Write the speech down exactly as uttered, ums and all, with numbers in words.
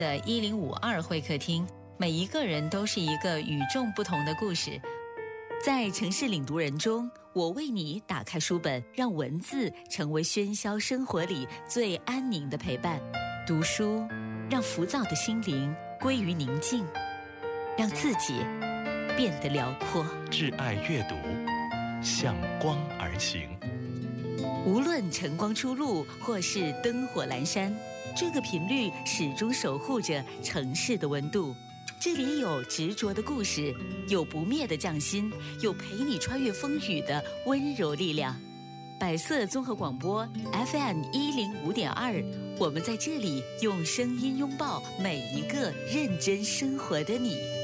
的一零五二会客厅，每一个人都是一个与众不同的故事。在城市领读人中，我为你打开书本，让文字成为喧嚣生活里最安宁的陪伴。读书，让浮躁的心灵归于宁静，让自己变得辽阔。 挚爱阅读，向光而行。 无论晨光初露或是灯火阑珊，这个频率始终守护着城市的温度。这里有执着的故事，有不灭的匠心，有陪你穿越风雨的温柔力量。百色综合广播 F M 一零五点二，我们在这里用声音拥抱每一个认真生活的你。